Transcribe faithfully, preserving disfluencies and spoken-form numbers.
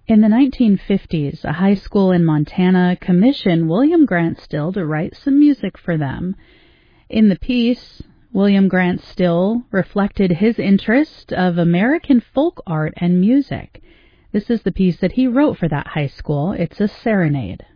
In the nineteen fifties, a high school in Montana commissioned William Grant Still to write some music for them. In the piece, William Grant Still reflected his interest of American folk art and music. This is the piece that he wrote for that high school. It's a serenade.